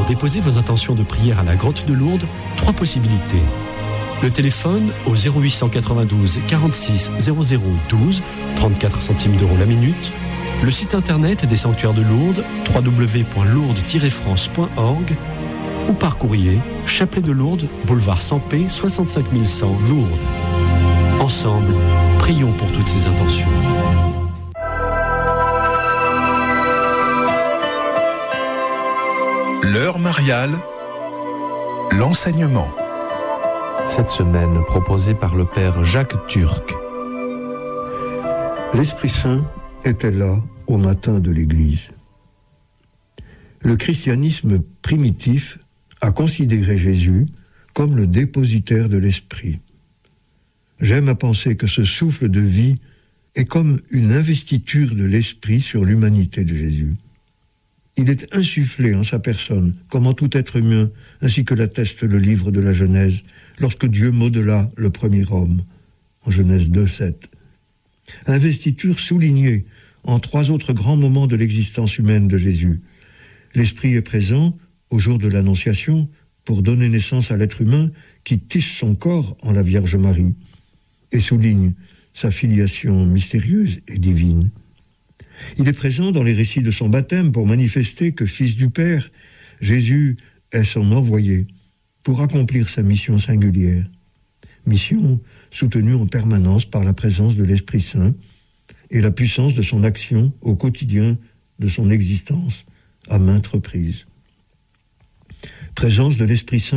déposer vos intentions de prière à la Grotte de Lourdes, 3 possibilités. Le téléphone au 0892 46 00 12, 34 centimes d'euros la minute. Le site internet des sanctuaires de Lourdes, www.lourdes-france.org, ou par courrier, Chapelet de Lourdes, boulevard Sampé, 65 100 Lourdes. Ensemble, prions pour toutes ces intentions. L'heure mariale, l'enseignement. Cette semaine, proposée par le père Jacques Turc. L'Esprit Saint était là au matin de l'Église. Le christianisme primitif a considéré Jésus comme le dépositaire de l'Esprit. J'aime à penser que ce souffle de vie est comme une investiture de l'Esprit sur l'humanité de Jésus. Il est insufflé en sa personne, comme en tout être humain, ainsi que l'atteste le livre de la Genèse, lorsque Dieu modela le premier homme, en Genèse 2:7. Investiture soulignée en 3 autres grands moments de l'existence humaine de Jésus. L'Esprit est présent au jour de l'Annonciation pour donner naissance à l'être humain qui tisse son corps en la Vierge Marie et souligne sa filiation mystérieuse et divine. Il est présent dans les récits de son baptême pour manifester que, fils du Père, Jésus est son envoyé pour accomplir sa mission singulière. Mission soutenue en permanence par la présence de l'Esprit Saint et la puissance de son action au quotidien de son existence à maintes reprises. Présence de l'Esprit Saint